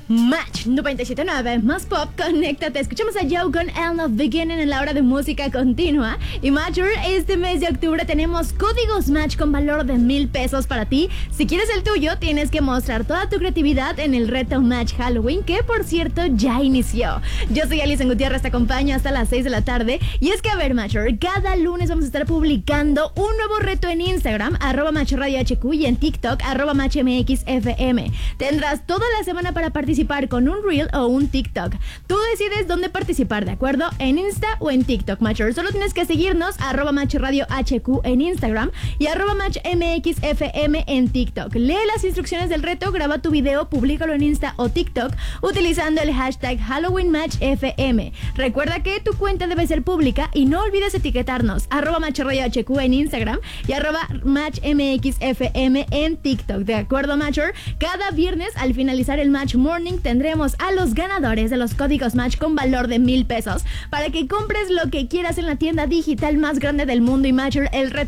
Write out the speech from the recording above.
Match 97.9, más pop, conéctate. Escuchamos a Joe con End of Beginning en la hora de música continua. Y Matcher, este mes de octubre tenemos códigos Match con valor de $1,000 para ti. Si quieres el tuyo, tienes que mostrar toda tu creatividad en el reto Match Halloween, que por cierto ya inició. Yo soy Alison Gutiérrez, te acompaño hasta las 6 de la tarde. Y es que, a ver, Matcher, cada lunes vamos a estar publicando un nuevo reto en Instagram, @MatchRadioHQ, y en TikTok, @MatchMXFM. Tendrás toda la semana para participar con un Reel o un TikTok. Tú decides dónde participar, ¿de acuerdo? En Insta o en TikTok, Matcher. Solo tienes que seguirnos, @MatchRadioHQ en Instagram y @MatchMXFM en TikTok. Lee las instrucciones del reto, graba tu video, públicalo en Insta o TikTok utilizando el hashtag HalloweenMatchFM. Recuerda que tu cuenta debe ser pública y no olvides etiquetarnos, @MatchRadioHQ en Instagram y @MatchMXFM en TikTok. ¿De acuerdo, Matcher? Cada viernes, al finalizar el Match Morning, tendremos a los ganadores de los códigos Match con valor de $1,000 para que compres lo que quieras en la tienda digital más grande del mundo. Y Matcher, el reto